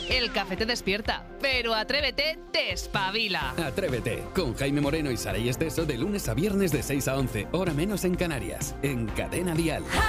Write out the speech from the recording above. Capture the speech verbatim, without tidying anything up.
El café te despierta, pero Atrévete te espabila. Atrévete, con Jaime Moreno y Saray Esteso de lunes a viernes de seis a once, hora menos en Canarias, en Cadena Dial.